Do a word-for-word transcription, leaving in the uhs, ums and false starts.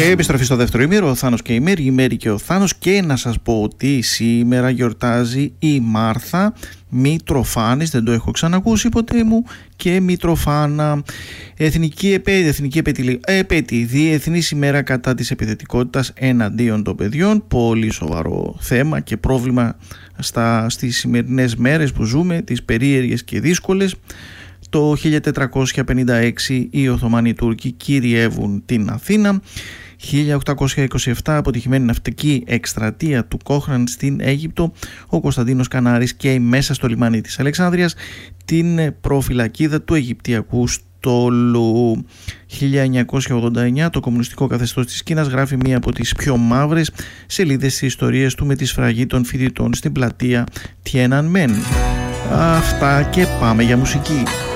Επιστροφή στο δεύτερο ημίρο, ο Θάνος και η Μέρη, η Μέρη και ο Θάνος. Και να σας πω ότι σήμερα γιορτάζει η Μάρθα Μητροφάνης, δεν το έχω ξανακούσει ποτέ μου, και Μητροφάνα. Εθνική επέτειο, εθνική επέτειο, επέτειο, Διεθνής ημέρα κατά της επιθετικότητας εναντίον των παιδιών. Πολύ σοβαρό θέμα και πρόβλημα στα, στις σημερινές μέρες που ζούμε, τις περίεργες και δύσκολες. Το χίλια τετρακόσια πενήντα έξι οι Οθωμανοί Τούρκοι κυριεύουν την Αθήνα. χίλια οκτακόσια είκοσι επτά αποτυχημένη ναυτική εκστρατεία του Κόχραν στην Αίγυπτο. Ο Κωνσταντίνος Κανάρης καίει μέσα στο λιμάνι της Αλεξάνδρειας την προφυλακίδα του Αιγυπτιακού στόλου. χίλια εννιακόσια ογδόντα εννιά το κομμουνιστικό καθεστώς της Κίνας γράφει μία από τις πιο μαύρες σελίδες της ιστορίας του με τη σφραγή των φοιτητών στην πλατεία Tiananmen. Αυτά και πάμε για μουσική.